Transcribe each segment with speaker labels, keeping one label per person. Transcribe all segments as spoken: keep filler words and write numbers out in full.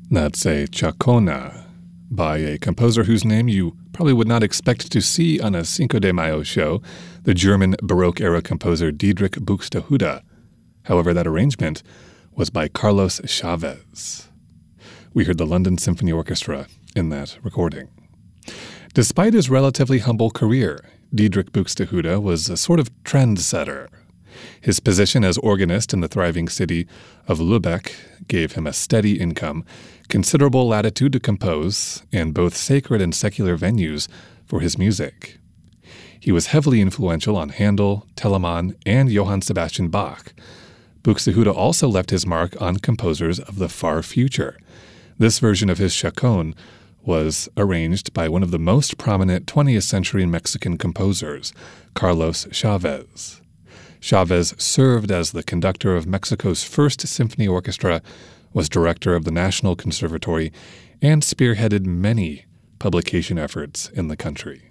Speaker 1: That's a Chacona by a composer whose name you probably would not expect to see on a Cinco de Mayo show, the German Baroque-era composer Diedrich Buxtehude. However, that arrangement was by Carlos Chavez. We heard the London Symphony Orchestra in that recording. Despite his relatively humble career, Diedrich Buxtehude was a sort of trendsetter. His position as organist in the thriving city of Lübeck gave him a steady income, considerable latitude to compose, and both sacred and secular venues for his music. He was heavily influential on Handel, Telemann, and Johann Sebastian Bach. Buxtehude also left his mark on composers of the far future. This version of his chaconne was arranged by one of the most prominent twentieth century Mexican composers, Carlos Chavez. Chavez served as the conductor of Mexico's first symphony orchestra, was director of the National Conservatory, and spearheaded many publication efforts in the country.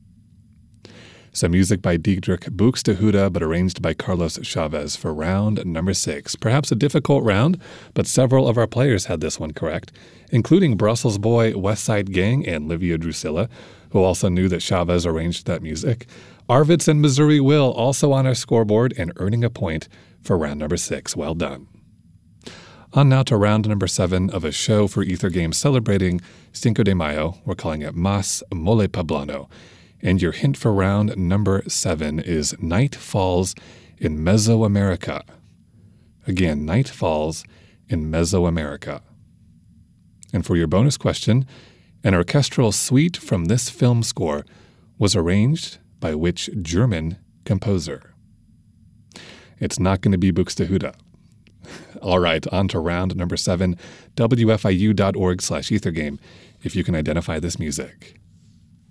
Speaker 1: Some music by Diedrich Buxtehude, but arranged by Carlos Chavez for round number six. Perhaps a difficult round, but several of our players had this one correct, including Brussels Boy, West Side Gang, and Livia Drusilla, who also knew that Chavez arranged that music. Arvids and Missouri Will also on our scoreboard and earning a point for round number six. Well done. On now to round number seven of a show for Ether Games celebrating Cinco de Mayo. We're calling it Mas Mole Poblano. And your hint for round number seven is Night Falls in Mesoamerica. Again, Night Falls in Mesoamerica. And for your bonus question, an orchestral suite from this film score was arranged by which German composer? It's not going to be Buxtehude. All right, on to round number seven, W F I U dot org slash Ethergame, if you can identify this music.